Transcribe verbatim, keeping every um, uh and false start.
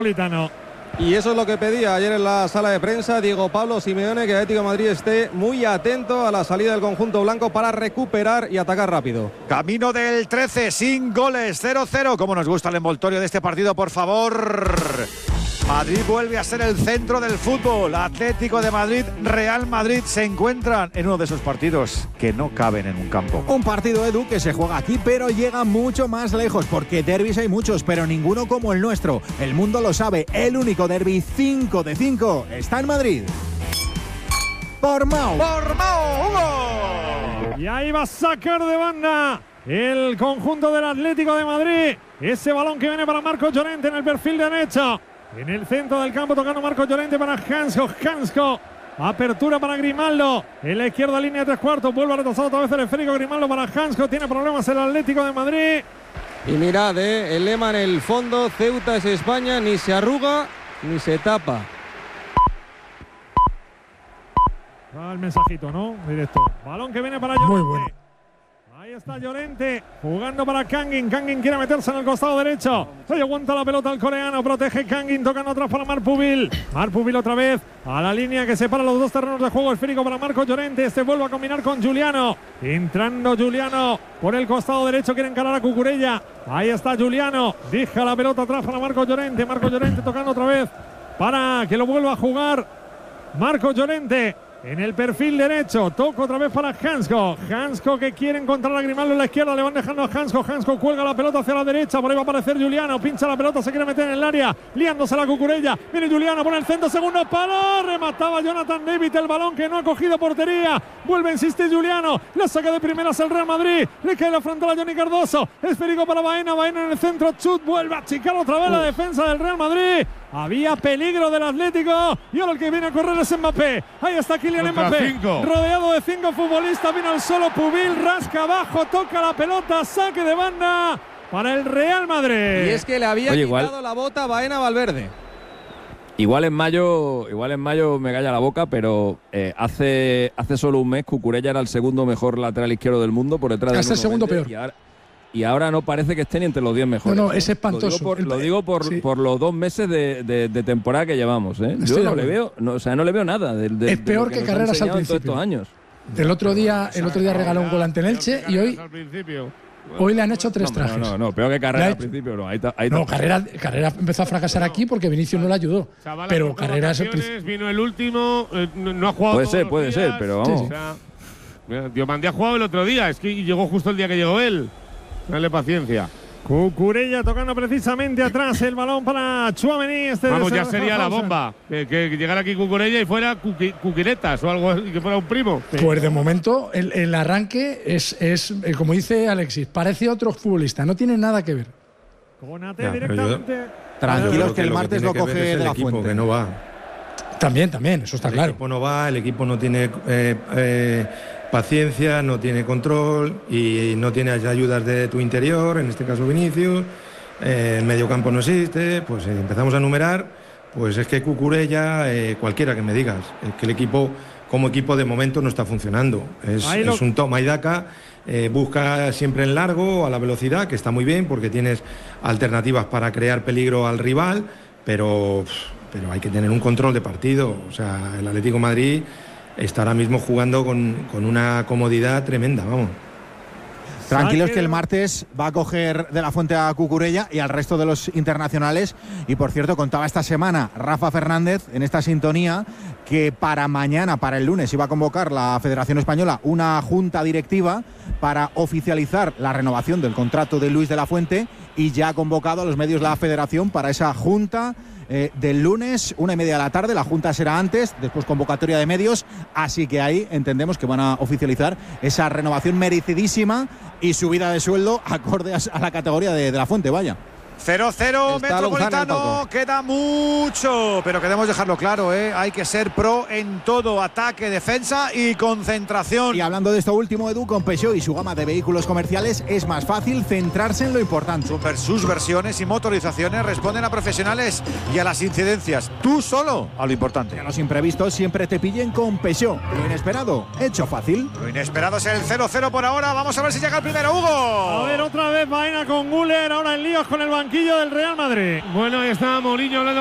Y eso es lo que pedía ayer en la sala de prensa Diego Pablo Simeone, que el Atlético de Madrid esté muy atento a la salida del conjunto blanco para recuperar y atacar rápido. Camino del trece, sin goles, cero cero. Como nos gusta el envoltorio de este partido, por favor. Madrid vuelve a ser el centro del fútbol. Atlético de Madrid, Real Madrid se encuentran en uno de esos partidos que no caben en un campo. Un partido, Edu, que se juega aquí, pero llega mucho más lejos, porque derbis hay muchos, pero ninguno como el nuestro. El mundo lo sabe, el único derbi cinco de cinco está en Madrid. Por Mau. Por Mau, Hugo. Y ahí va a sacar de banda el conjunto del Atlético de Madrid. Ese balón que viene para Marcos Llorente en el perfil derecho. En el centro del campo tocando Marcos Llorente para Hansko. Hansko. Apertura para Grimaldo. En la izquierda línea de tres cuartos. Vuelve a retrasar otra vez el esférico Grimaldo para Hansko. Tiene problemas el Atlético de Madrid. Y mirad, eh, el lema en el fondo. Ceuta es España. Ni se arruga ni se tapa. Va el mensajito, ¿no? Directo. Balón que viene para Llorente. Muy bueno. Ahí está Llorente, jugando para Kangin. Kangin quiere meterse en el costado derecho. Se aguanta la pelota el coreano, protege Kangin, tocando atrás para Marpubil. Marpubil otra vez a la línea que separa los dos terrenos de juego. Esférico para Marcos Llorente. Este vuelve a combinar con Giuliano. Entrando Giuliano por el costado derecho, quiere encarar a Cucurella. Ahí está Giuliano. Deja la pelota atrás para Marcos Llorente. Marcos Llorente tocando otra vez para que lo vuelva a jugar Marcos Llorente. En el perfil derecho, toca otra vez para Hansko. Hansko que quiere encontrar a Grimaldo en la izquierda, le van dejando a Hansko. Hansko cuelga la pelota hacia la derecha, por ahí va a aparecer Giuliano, pincha la pelota, se quiere meter en el área, liándose la Cucurella. Viene Giuliano, pone el centro, segundo palo, remataba Jonathan David, el balón que no ha cogido portería. Vuelve a insistir Giuliano, la saca de primeras el Real Madrid, le cae la frontal a Johnny Cardoso. Esférico para Baena, Baena en el centro, chut, vuelve a achicar otra vez la defensa del Real Madrid. Había peligro del Atlético y ahora el que viene a correr es Mbappé. Ahí está Kylian Mbappé, cinco. Rodeado de cinco futbolistas, viene al solo Pubil, rasca abajo, toca la pelota, saque de banda para el Real Madrid. Y es que le había Oye, quitado igual, la bota a Baena Valverde. Igual en mayo, igual en mayo me calla la boca, pero eh, hace, hace solo un mes Cucurella era el segundo mejor lateral izquierdo del mundo por detrás de Hasta el segundo Mendes, peor. Y ahora, y ahora no parece que esté ni entre los diez mejores. No, no, es espantoso. Lo digo por, El, lo digo por, sí. por los dos meses de, de, de temporada que llevamos. ¿eh? Yo Estoy no de le veo, no, o sea, no le veo nada. De, de, Es de peor lo que nos ha Carreras al enseñado en todos principio. estos años. El otro día, el otro día regaló un gol ante el Elche y hoy, hoy le han hecho tres No, trajes. no, no, peor que Carrera Le al ha- principio. No, ahí está, ahí No, está. Carrera, Carrera empezó a fracasar aquí porque Vinicius no le ayudó. Chavala, Pero con Carrera es el vacaciones, principio. vino el último, eh, no, no ha jugado. Puede todos ser, los puede días. ser, pero vamos. Sí, O sea, mira, Diomandé ha jugado el otro día, es que llegó justo el día que llegó él. Dale paciencia. Cucurella tocando precisamente atrás el balón para Tchouaméni. Este Vamos, se ya deja sería la pausa. bomba. Que, que llegara aquí Cucurella y fuera cuqui, Cuquiretas o algo, y que fuera un primo. Pues de momento el, el arranque es, es eh, como dice Alexis, parece otro futbolista, no tiene nada que ver. Conate Ya, pero yo- directamente. Tranquilos Yo creo que el lo martes tiene lo que ver coge es el de la equipo, fuente. que no va. También, también, eso está El claro. equipo no va, el equipo no tiene eh, eh, paciencia, no tiene control y no tiene ayudas de tu interior, en este caso Vinicius. Eh, el mediocampo no existe, pues eh, empezamos a numerar, pues es que Cucurella, eh, cualquiera que me digas, es que el equipo como equipo de momento no está funcionando. Es, Ahí lo- es un toma y daca, eh, busca siempre en largo, a la velocidad, que está muy bien porque tienes alternativas para crear peligro al rival, pero, pero hay que tener un control de partido. O sea, el Atlético de Madrid está ahora mismo jugando con, con una comodidad tremenda, vamos. Tranquilos Saque que el de- martes va a coger de la fuente a Cucurella y al resto de los internacionales. Y por cierto, contaba esta semana Rafa Fernández en esta sintonía que para mañana, para el lunes, iba a convocar la Federación Española una junta directiva para oficializar la renovación del contrato de Luis de la Fuente, y ya ha convocado a los medios de la Federación para esa junta eh, del lunes, una y media de la tarde. La junta será antes, después convocatoria de medios, así que ahí entendemos que van a oficializar esa renovación merecidísima y subida de sueldo acorde a la categoría de, de la Fuente, vaya. cero cero Está Lozano en el Metropolitano, palco. queda mucho, pero queremos dejarlo claro, ¿eh? Hay que ser pro en todo, ataque, defensa y concentración. Y hablando de esto último, Edu, con Peugeot y su gama de vehículos comerciales es más fácil centrarse en lo importante. Super- Sus versiones y motorizaciones responden a profesionales y a las incidencias. Tú solo a lo importante. Que los imprevistos siempre te pillen con Peugeot. Lo inesperado, hecho fácil. Lo inesperado es el cero cero por ahora. Vamos a ver si llega el primero, Hugo. A ver, otra vez Baena con Guller, ahora en líos con el banquillo. banquillo del Real Madrid. Bueno, ahí está Mourinho hablando